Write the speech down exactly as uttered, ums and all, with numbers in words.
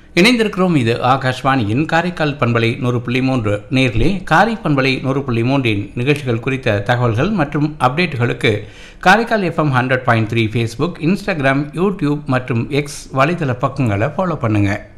இணைந்திருக்கிறோம். இது ஆகாஷ்வாணியின் காரைக்கால் பண்பலை நூறு புள்ளி மூன்று. நேர்களே, காரை பண்பலை நூறு புள்ளி மூன்றின் நிகழ்ச்சிகள் குறித்த தகவல்கள் மற்றும் அப்டேட்டுகளுக்கு Karaikal FM hundred point three Facebook, Instagram, YouTube மற்றும் எக்ஸ் வலைதள பக்கங்களை ஃபாலோ பண்ணுங்கள்.